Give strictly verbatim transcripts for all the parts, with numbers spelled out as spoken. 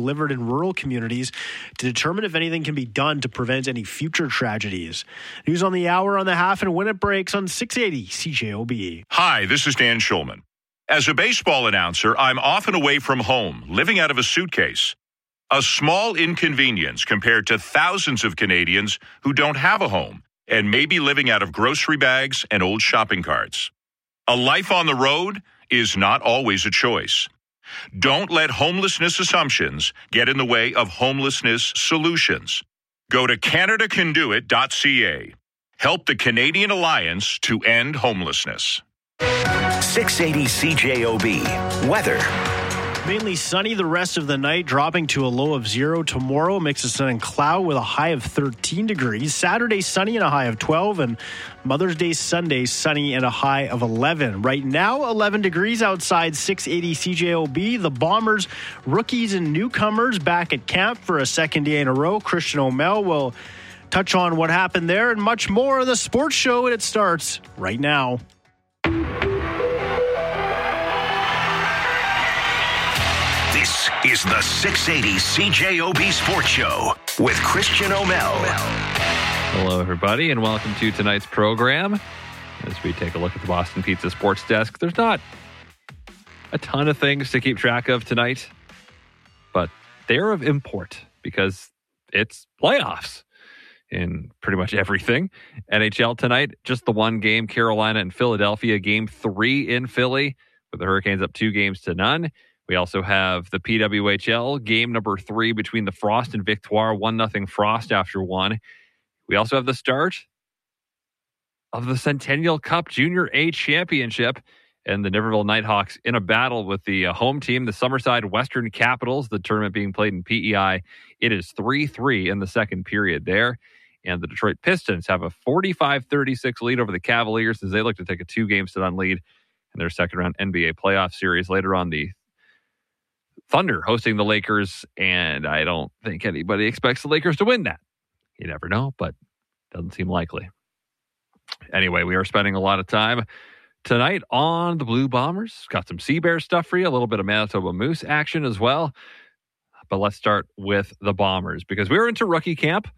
delivered in rural communities to determine if anything can be done to prevent any future tragedies. News on the hour, on the half, and when it breaks on six eighty C J O B. Hi, this is Dan Schulman. As a baseball announcer, I'm often away from home, living out of a suitcase. A small inconvenience compared to thousands of Canadians who don't have a home and may be living out of grocery bags and old shopping carts. A life on the road is not always a choice. Don't let homelessness assumptions get in the way of homelessness solutions. Go to Canada Can Do It dot C A. Help the Canadian Alliance to End Homelessness. six eighty C J O B. Weather. Mainly sunny the rest of the night, dropping to a low of zero tomorrow. Mix of sun and cloud with a high of thirteen degrees. Saturday sunny and a high of twelve. And Mother's Day Sunday sunny and a high of eleven. Right now, eleven degrees outside six eighty C J O B. The Bombers, rookies and newcomers back at camp for a second day in a row. Christian O'Mell will touch on what happened there and much more of the sports show. And it starts right now. This is the six eighty C J O B Sports Show with Christian O'Mell. Hello, everybody, and welcome to tonight's program. As we take a look at the Boston Pizza Sports Desk, there's not a ton of things to keep track of tonight, but they're of import because it's playoffs in pretty much everything. N H L tonight, just the one game, Carolina and Philadelphia, game three in Philly, with the Hurricanes up two games to none. We also have the P W H L game number three between the Frost and Victoire, one nothing Frost after one. We also have the start of the Centennial Cup Junior A Championship and the Niverville Nighthawks in a battle with the uh, home team, the Summerside Western Capitals, the tournament being played in P E I. It is three three in the second period there. And the Detroit Pistons have a forty-five thirty-six lead over the Cavaliers as they look to take a two games to none lead in their second round N B A playoff series. Later on, the Thunder hosting the Lakers, and I don't think anybody expects the Lakers to win that. You never know, but doesn't seem likely. Anyway, we are spending a lot of time tonight on the Blue Bombers. Got some Sea Bear stuff for you, a little bit of Manitoba Moose action as well. But let's start with the Bombers because we're into rookie camp,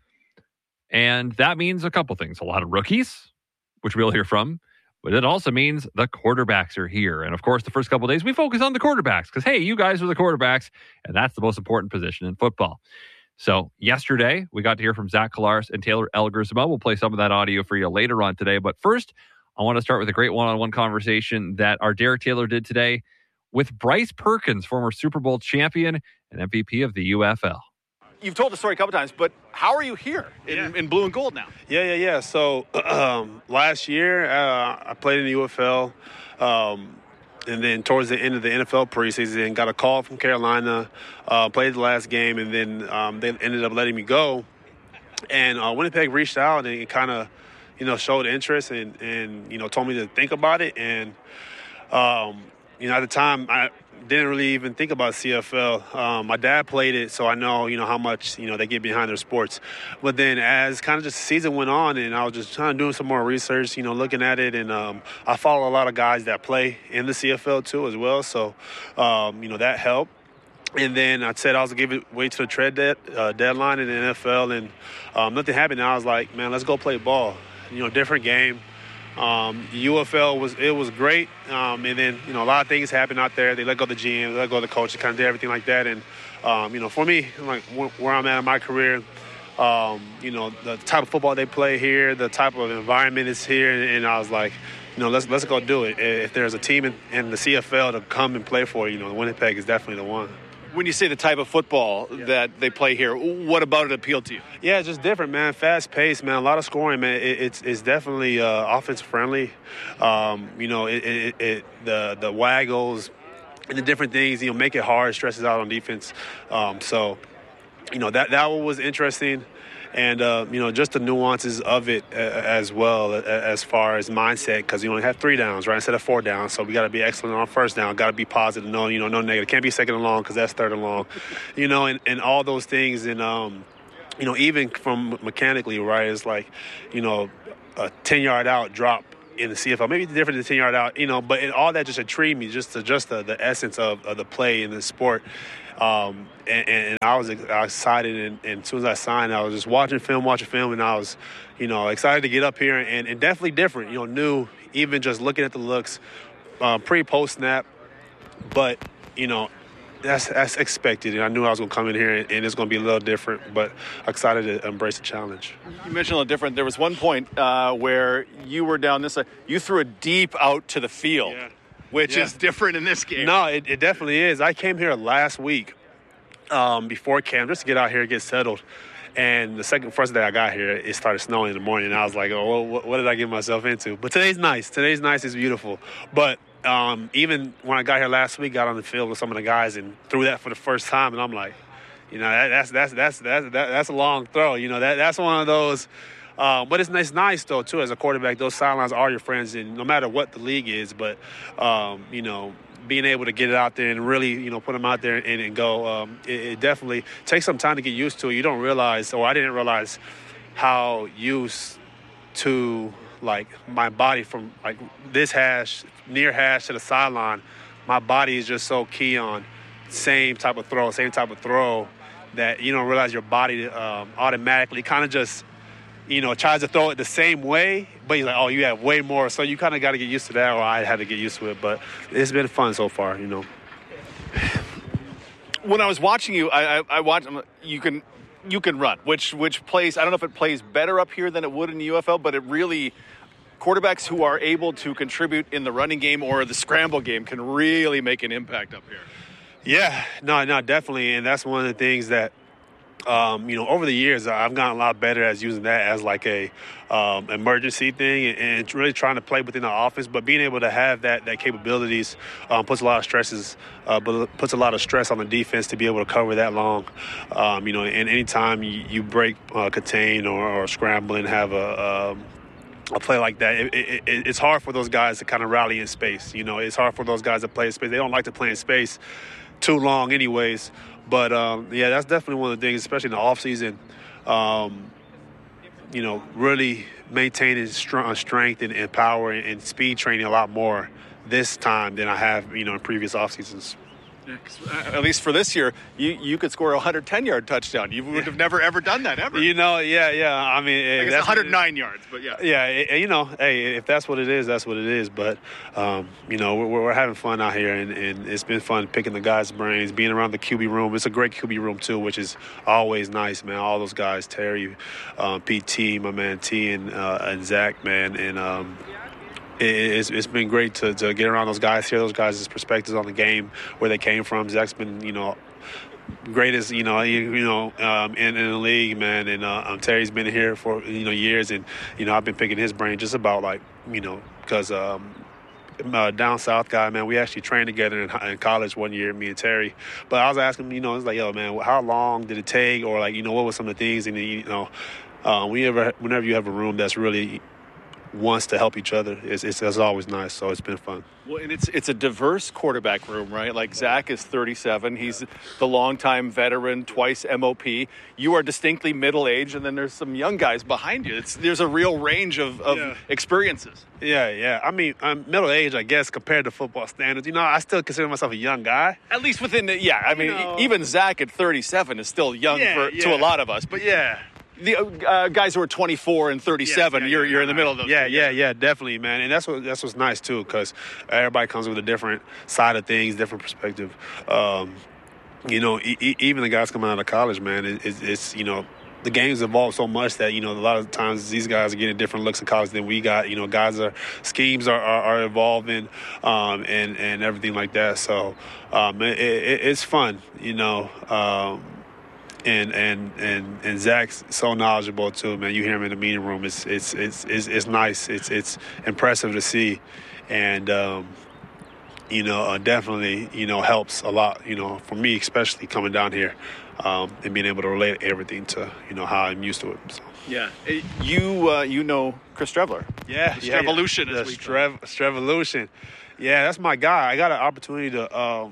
and that means a couple things. A lot of rookies, which we'll hear from. But it also means the quarterbacks are here. And of course, the first couple of days, we focus on the quarterbacks because, hey, you guys are the quarterbacks, and that's the most important position in football. So yesterday, we got to hear from Zach Collaros and Taylor Elgersma. We'll play some of that audio for you later on today. But first, I want to start with a great one-on-one conversation that our Derek Taylor did today with Bryce Perkins, former Super Bowl champion and M V P of the U F L. You've told the story a couple times, but how are you here in, yeah. in blue and gold now? Yeah, yeah, yeah. So um, last year, uh, I played in the U F L, um, and then towards the end of the N F L preseason, got a call from Carolina, uh, played the last game, and then um, they ended up letting me go. And uh, Winnipeg reached out and kind of, you know, showed interest and, and, you know, told me to think about it. And, um, you know, at the time, I didn't really even think about C F L. Um, my dad played it, so I know, you know, how much, you know, they get behind their sports. But then as kind of just the season went on and I was just trying to do some more research, you know, looking at it. And um, I follow a lot of guys that play in the C F L too as well. So, um, you know, that helped. And then I said I was going to give it wait to the trade dead, uh, deadline in the N F L. And um, nothing happened. And I was like, man, let's go play ball. You know, different game. Um, U F L was it was great, um, and then you know a lot of things happened out there. They let go of the G M, they let go of the coach, they kind of did everything like that. And um, you know, for me, like where I'm at in my career, um, you know, the type of football they play here, the type of environment is here, and, and I was like, you know, let's let's go do it. If there's a team in, in the C F L to come and play for, you know, Winnipeg is definitely the one. When you say the type of football yeah. that they play here, what about it appealed to you? Yeah, it's just different, man. Fast paced, man. A lot of scoring, man. It, it's it's definitely uh, offense friendly. Um, you know, it, it, it the the waggles and the different things, you know, make it hard, stresses out on defense. Um, so, you know, that that one was interesting. And, uh, you know, just the nuances of it uh, as well uh, as far as mindset, because you only have three downs, right, instead of four downs. So we got to be excellent on first down, got to be positive, no, you know, no negative. Can't be second and long because that's third and long, you know, and, and all those things. And, um, you know, even from mechanically, right, it's like, you know, a ten-yard out drop in the C F L. Maybe different than ten yard out, you know, but it, all that just intrigued me, just to, just the, the essence of, of the play in the sport. Um, and, and I was excited, and, and as soon as I signed, I was just watching film, watching film, and I was, you know, excited to get up here, and, and definitely different, you know, new, even just looking at the looks, uh, pre, post snap, but, you know, that's that's expected, and I knew I was going to come in here, and, and it's going to be a little different, but excited to embrace the challenge. You mentioned a little different. There was one point uh, where you were down this side. You threw it deep out to the field, yeah. which yeah. is different in this game. No, it, it definitely is. I came here last week um, before camp just to get out here and get settled. And the second, first day I got here, it started snowing in the morning. And I was like, oh, what, what did I get myself into? But today's nice. Today's nice. It's beautiful. But um, even when I got here last week, got on the field with some of the guys and threw that for the first time. And I'm like, you know, that, that's that's that's that's that, that's a long throw. You know, that that's one of those. Um, but it's, it's nice, though, too, as a quarterback. Those sidelines are your friends, and no matter what the league is. But, um, you know, being able to get it out there and really, you know, put them out there and, and go, um, it, it definitely takes some time to get used to it. You don't realize, or I didn't realize how used to, like, my body from, like, this hash, near hash to the sideline, my body is just so key on same type of throw, same type of throw that you don't realize your body um, automatically kind of just, you know, tries to throw it the same way, but he's like, oh, you have way more. So you kind of got to get used to that, or I had to get used to it. But it's been fun so far, you know. When I was watching you, I, I, I watched you can you can run, which which plays, I don't know if it plays better up here than it would in the U F L, but it really, quarterbacks who are able to contribute in the running game or the scramble game can really make an impact up here. Yeah, no, no, definitely. And that's one of the things that, Um, you know, over the years, I've gotten a lot better at using that as like a um, emergency thing and, and really trying to play within the offense. But being able to have that that capabilities um, puts a lot of stresses, uh, but puts a lot of stress on the defense to be able to cover that long. Um, you know, and anytime you, you break, uh, contain, or, or scramble and have a um, a play like that, it, it, it, it's hard for those guys to kind of rally in space. You know, it's hard for those guys to play in space. They don't like to play in space too long, anyways. But, um, yeah, that's definitely one of the things, especially in the offseason, um, you know, really maintaining str- strength and, and power and, and speed training a lot more this time than I have, you know, in previous off seasons. At least for this year, you, you could score a one hundred ten yard touchdown. You would have never, ever done that, ever. You know, yeah, yeah. I mean, I guess that's one hundred nine yards, but yeah. Yeah, it, you know, hey, if that's what it is, that's what it is. But, um, you know, we're, we're having fun out here, and, and it's been fun picking the guys' brains, being around the Q B room. It's a great Q B room, too, which is always nice, man. All those guys, Terry, um, P T, my man T, and, uh, and Zach, man, and um, – It's, it's been great to, to get around those guys, hear those guys' perspectives on the game, where they came from. Zach's been, you know, greatest, you know, you, you know, um, in, in the league, man. And uh, um, Terry's been here for, you know, years. And, you know, I've been picking his brain just about, like, you know, because um, uh, down south guy, man, we actually trained together in, in college one year, me and Terry. But I was asking him, you know, it's like, yo, man, how long did it take? Or, like, you know, what were some of the things? And, you know, uh, whenever, whenever you have a room that's really – wants to help each other, it's, it's, it's always nice. So it's been fun. Well, and it's it's a diverse quarterback room, right? Like Zach is thirty-seven. He's the longtime veteran, twice M O P. You are distinctly middle-aged, and then there's some young guys behind you. It's, there's a real range of, of yeah. experiences. Yeah, yeah. I mean, I'm middle-aged, I guess, compared to football standards. You know, I still consider myself a young guy. At least within the, yeah. I mean, you know, even Zach at thirty-seven is still young yeah, for, yeah. to a lot of us. But yeah. The uh, guys who are twenty-four and thirty-seven, yeah, yeah, you're yeah, you're in the middle of those. Yeah, two, yeah, yeah, definitely, man. And that's what that's what's nice too, because everybody comes with a different side of things, different perspective. Um, you know, e- e- even the guys coming out of college, man, it, it's, it's you know, the game's evolved so much that, you know, a lot of times these guys are getting different looks in college than we got. You know, guys are schemes are, are, are evolving, um, and and everything like that. So um, it, it, it's fun, you know. Um, And, and and and Zach's so knowledgeable too, man. You hear him in the meeting room. It's it's it's it's, it's nice. It's it's impressive to see, and um, you know, uh, definitely you know helps a lot. You know, for me especially coming down here um, and being able to relate everything to you know how I'm used to it. So. Yeah, you uh, you know Chris Streveler. Yeah, the yeah, Strevolution. Yeah. The Strev- Strevolution. Yeah, that's my guy. I got an opportunity to um,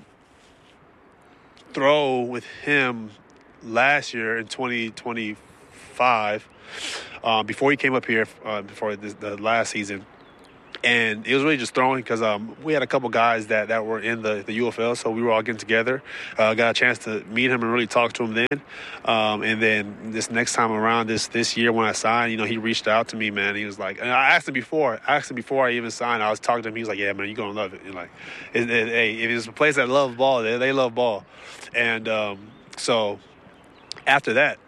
throw with him last year in twenty twenty-five, um, before he came up here, uh, before this, the last season, And it was really just throwing because um, we had a couple guys that, that were in the, the U F L, so we were all getting together. Uh, got a chance to meet him and really talk to him then. Um, and then this next time around, this this year when I signed, you know, he reached out to me, man. He was like, and I asked him before, I asked him before I even signed. I was talking to him. He was like, yeah, man, you're going to love it. And like, it, it, hey, if it's a place that loves ball, they, they love ball. And um, so after that,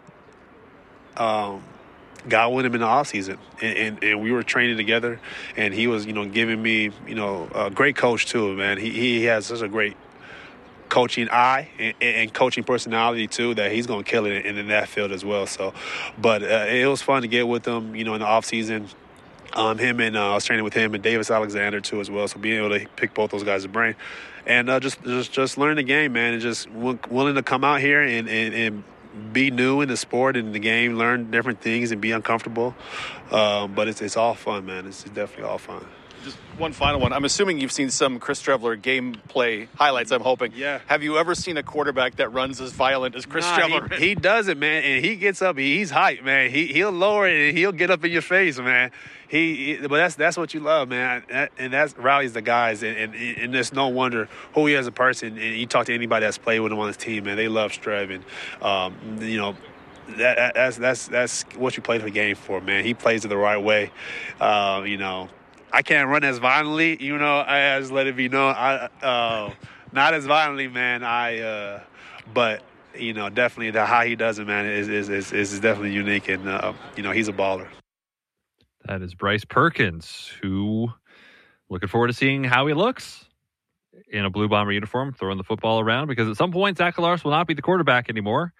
um, God went him in the off season, and, and, and we were training together, and he was, you know, giving me, you know, a great coach too, man. He he has such a great coaching eye and, and coaching personality too that he's going to kill it in, in that field as well. So, but uh, it was fun to get with him, you know, in the off season. Um, him and uh, I was training with him and Davis Alexander too as well. So being able to pick both those guys' brain, and uh, just just just learn the game, man, and just w- willing to come out here and and. and be new in the sport and the game, learn different things and be uncomfortable. Um, but it's it's all fun, man. It's definitely all fun. Just one final one. I'm assuming you've seen some Chris Streveler gameplay highlights, I'm hoping. Yeah. Have you ever seen a quarterback that runs as violent as Chris nah, Streveler? He, he does it, man, and he gets up. He's hype, man. He, he'll lower it and he'll get up in your face, man. He, he but that's that's what you love, man. That, and that rallies the guys, and, and, and there's no wonder who he is as a person. And you talk to anybody that's played with him on his team, man, they love Strev, and um, you know, that, that's that's that's what you play the game for, man. He plays it the right way. Uh, you know, I can't run as violently, you know. I just let it be known. I uh, not as violently, man. I uh, but you know, definitely the how he does it, man, is is is, is definitely unique, and uh, you know, he's a baller. That is Bryce Perkins, who looking forward to seeing how he looks in a Blue Bomber uniform, throwing the football around, because at some point, Zach Collaros will not be the quarterback anymore.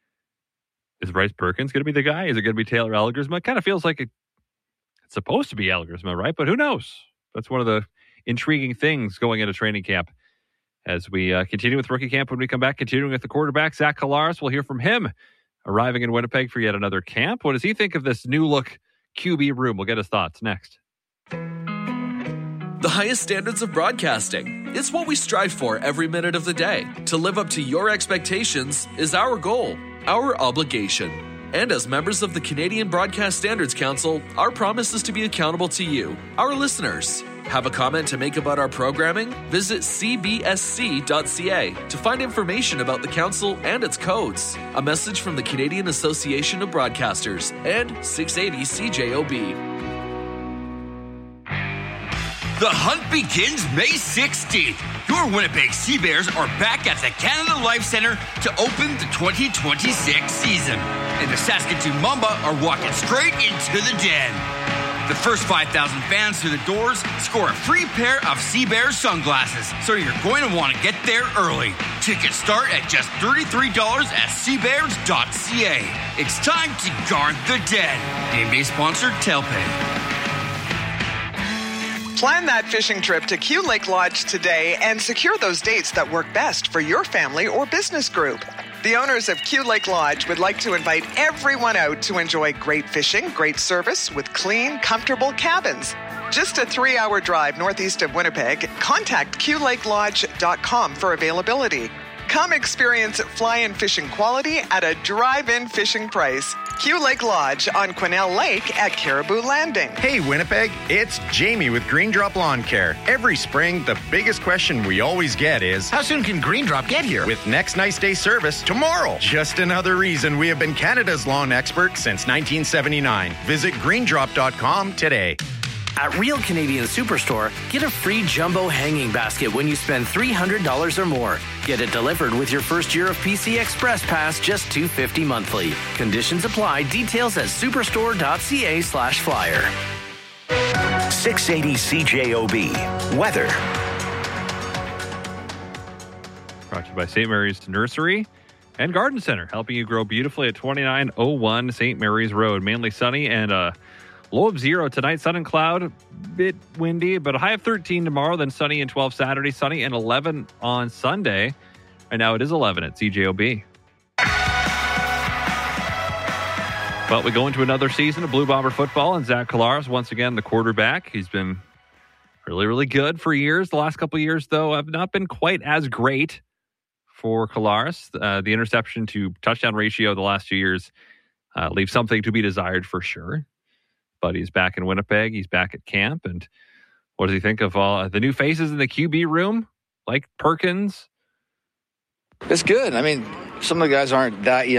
Is Bryce Perkins going to be the guy? Is it going to be Taylor Elgersma? It kind of feels like it, it's supposed to be Elgersma, right? But who knows? That's one of the intriguing things going into training camp. As we uh, continue with rookie camp, when we come back, continuing with the quarterback, Zach Collaros, we'll hear from him arriving in Winnipeg for yet another camp. What does he think of this new look Q B room? We'll get his thoughts next. The highest standards of broadcasting. It's what we strive for every minute of the day. To live up to your expectations is our goal, our obligation. And as members of the Canadian Broadcast Standards Council, our promise is to be accountable to you, our listeners. Have a comment to make about our programming? Visit c b s c dot c a to find information about the council and its codes. A message from the Canadian Association of Broadcasters and six eighty C J O B. The hunt begins May sixteenth. Your Winnipeg Sea Bears are back at the Canada Life Centre to open the twenty twenty-six season. And the Saskatoon Mamba are walking straight into the den. The first five thousand fans through the doors score a free pair of Sea Bears sunglasses, so you're going to want to get there early. Tickets start at just thirty-three dollars at sea bears dot c a. It's time to guard the den. Game day sponsor, Telpay. Plan that fishing trip to Q Lake Lodge today and secure those dates that work best for your family or business group. The owners of Q Lake Lodge would like to invite everyone out to enjoy great fishing, great service with clean, comfortable cabins. Just a three-hour drive northeast of Winnipeg. Contact q lake lodge dot com for availability. Come experience fly-in fishing quality at a drive-in fishing price. Q Lake Lodge on Quesnel Lake at Caribou Landing. Hey Winnipeg, it's Jamie with Green Drop Lawn Care. Every spring, the biggest question we always get is, how soon can Green Drop get here? With next nice day service tomorrow. Just another reason we have been Canada's lawn expert since nineteen seventy-nine. Visit green drop dot com today. At Real Canadian Superstore, get a free jumbo hanging basket when you spend three hundred dollars or more. Get it delivered with your first year of P C Express Pass, just two hundred fifty dollars monthly. Conditions apply. Details at superstore dot c a slash flyer. six eighty C J O B. Weather. Brought to you by Saint Mary's Nursery and Garden Center, helping you grow beautifully at twenty-nine oh one Saint Mary's Road. Mainly sunny and a low of zero tonight. Sun and cloud, bit windy, but a high of thirteen tomorrow, then sunny and twelve Saturday, sunny and eleven on Sunday. And now it is eleven at C J O B. But we go into another season of Blue Bomber football, and Zach Collaros, once again, the quarterback. He's been really, really good for years. The last couple of years, though, have not been quite as great for Collaros. Uh, the interception to touchdown ratio the last two years uh, leaves something to be desired for sure. But he's back in Winnipeg. He's back at camp. And What does he think of all the new faces in the Q B room, like Perkins? It's good. I mean, some of the guys aren't that young.